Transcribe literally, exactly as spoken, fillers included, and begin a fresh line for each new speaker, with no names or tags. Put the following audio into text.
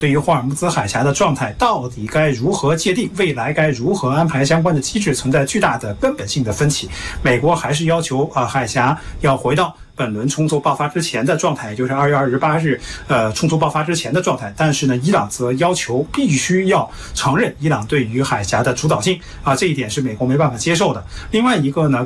对于霍尔木兹海峡的状态到底该如何界定，未来该如何安排相关的机制，存在巨大的根本性的分歧。美国还是要求啊、呃、海峡要回到本轮冲突爆发之前的状态，也就是二月二十八日，呃，冲突爆发之前的状态。但是呢，伊朗则要求必须要承认伊朗对于海峡的主导性啊，这一点是美国没办法接受的。另外一个呢，